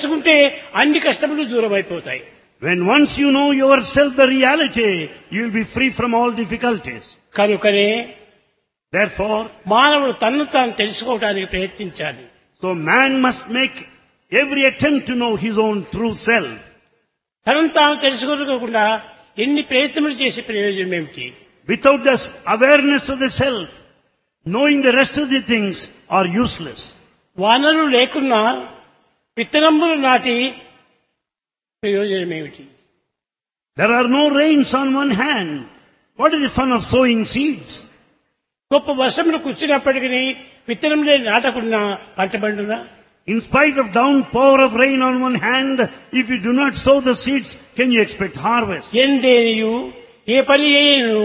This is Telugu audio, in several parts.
తెలుసుకుంటే అన్ని కష్టములు దూరం అయిపోతాయి. When once you know yourself the reality, you will be free from all difficulties. కనుకనే Therefore, మానవుడు తన్ను తాను తెలుసుకోవడానికి ప్రయత్నించాలి. so man must make every attempt to know his own true self. తనను తాను తెలుసుకోకుండా ఎన్ని ప్రయత్నములు చేసే ప్రయోజనం ఏమిటి? Without this awareness of the self, knowing the rest of the things are useless. వానరులు లేకున్నా విత్తనములు నాటి ప్రయోజనం ఏమిటి? There are no rains on one hand. What is the fun of sowing seeds? గొప్ప వర్షములు కూర్చున్నప్పటికీ విత్తనములే నాటకున్నా పంట పండునా? In spite of downpour of rain on one hand, if you do not sow the seeds, can you expect harvest? ఎందేనియు ఏ పని చేయను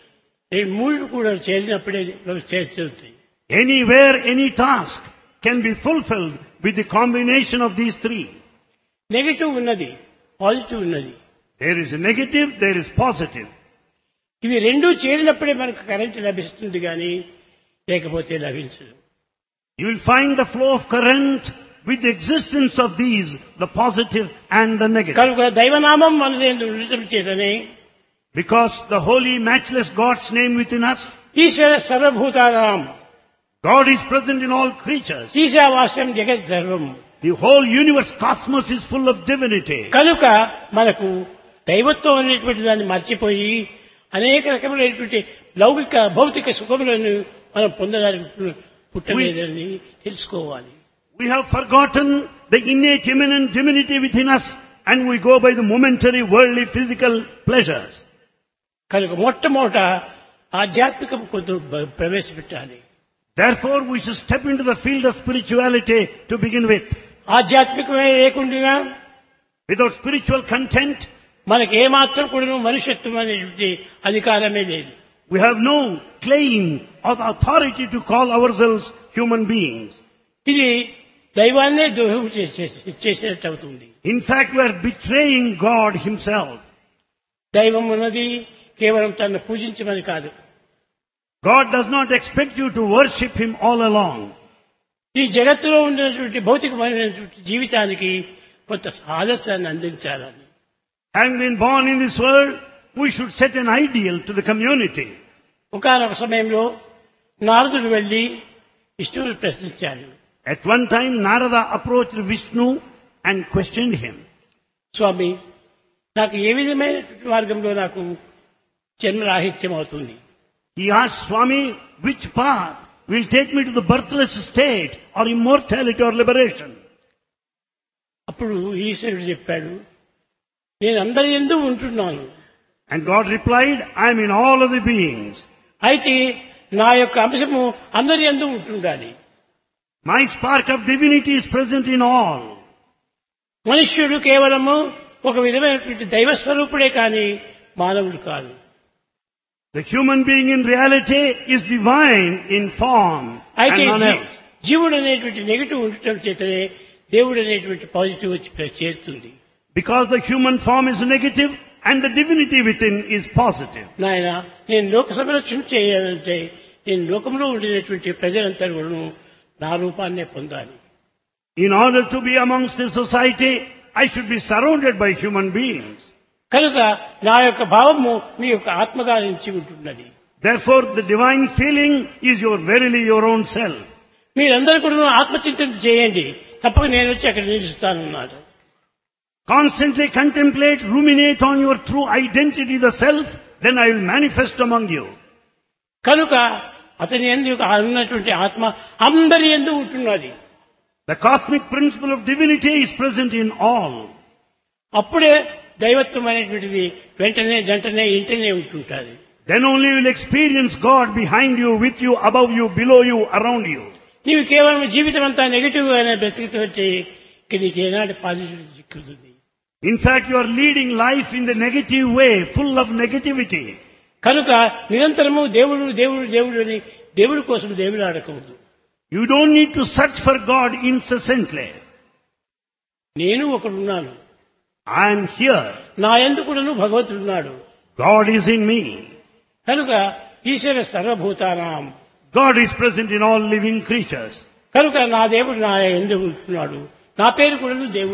మూడు కూడా చేరినప్పుడే చేరుతుంది. Anywhere, any task can be fulfilled with the combination of these three. Negative ఉన్నది, పాజిటివ్ ఉన్నది. There is a negative, there is positive. ఇవి రెండూ చేరినప్పుడే మనకు కరెంట్ లభిస్తుంది కానీ లేకపోతే లభించదు. You will find the flow of current with the existence of these, the positive and the negative. కనుక దైవనామం మనదేందు ఉండటం చేతనే Because the holy, matchless God's name within us, ఈశ్వర సర్వభూతానాం God is present in all creatures. ఈశావాస్యం జగత్ సర్వం. The whole universe, cosmos is full of divinity. కనుక మనకు దైవత్వం అనేటువంటి దాన్ని మర్చిపోయి అనేక రకములైనటువంటి లౌకిక భౌతిక సుఖములను మనం పొందడానికి పుట్టలేదని తెలుసుకోవాలి. We have forgotten the innate, immanent divinity within us and we go by the momentary, worldly, physical pleasures. కనుక మొట్టమొదట ఆధ్యాత్మికం కొంత ప్రవేశపెట్టాలి. Therefore, we should step into the field of spirituality to begin with. ఆధ్యాత్మికమే లేకుండా Without spiritual content, మనకి ఏమాత్రం కూడా మనుష్యత్వం అనేటువంటి అధికారమే లేదు. we have no claim of authority to call ourselves human beings. ఇది దైవాన్నే ద్రోహం చేసినట్టు అవుతుంది. In fact, we are betraying God himself. దైవం ఉన్నది కేవలం తనను పూజించమని కాదు. God does not expect you to worship him all along. ఈ జగత్తులో ఉన్నటువంటి భౌతికమైనటువంటి జీవితానికి కొంత ఆదర్శాన్ని అందించాలని. Having been born in this world, we should set an ideal to the community. ఒకానొక సమయంలో నారదుడు వెళ్లి విష్ణువుని ప్రశ్నించాడు. At one time, Narada approached Vishnu and questioned him. స్వామి, నాకు ఏ విధమైనటువంటి మార్గంలో నాకు జన్మరాహిత్యం అవుతుంది? He asked Swami, which path will take me to the birthless state or immortality or liberation? అప్పుడు ఈశ్వరుడు చెప్పాడు, నేను అందరి యందు ఉంటున్నాను. And God replied, I am in all of the beings. అయితే నా యొక్క అంశము అందరి యందు ఉంటుండాలి. My spark of divinity is present in all. మనుష్యుడు కేవలము ఒక విధమైనటువంటి దైవ స్వరూపుడే కానీ మానవుడు కాదు. The human being in reality is divine in form and అయితే none else. జీవుడు అనేటువంటి నెగిటివ్ ఉండటం చేతనే దేవుడు అనేటువంటి పాజిటివ్ వచ్చి చేరుతుంది. Because the human form is negative and the divinity within is positive. నాయన, నేను లోక సంరక్షణ చేయాలంటే నేను లోకంలో ఉండినటువంటి ప్రజలంతా కూడా నా రూపాన్నే పొందాలి. In order to be amongst the society, I should be surrounded by human beings. కనుక నా యొక్క భావము మీ యొక్క ఆత్మగా నుంచి ఉంటున్నది. Therefore, the divine feeling is verily your own self. మీరందరూ కూడా ఆత్మచింతన చేయండి, తప్పక నేను వచ్చి అక్కడ నిలుస్తానన్నాడు. Constantly contemplate, ruminate on your true identity, the self, then I will manifest among you. కనుక అతని యందు ఉన్నటువంటి ఆత్మ అందరి యందు ఉంటున్నది. The cosmic principle of divinity is present in all. అప్పుడే దైవత్వం అనేటువంటిది వెంటనే జంటనే ఇంటనే ఉంటుంటుంది. Then only you will experience God behind you, with you, above you, below you, around you. నీవు కేవలం జీవితం అంతా నెగిటివ్ గానే బ్రతికితే నీకు ఏనాటి positive చిక్కుతుంది. In fact, you are leading life in the negative way, full of negativity. కనుక నిరంతరము దేవుడు దేవుడు దేవుడు అని దేవుడి కోసం దేవుడు ఆడకూడదు. You don't need to search for God incessantly. నేను ఒకడున్నాను, I am here. నా యందు కూడాను భగవంతుడు ఉన్నాడు. God is in me. కనుక ఈశ్వర సర్వభూతానాం, God is present in all living creatures. కనుక నా దేవుడు నా యందు ఉంటున్నాడు. నా పేరు కూడాను దేవుడు.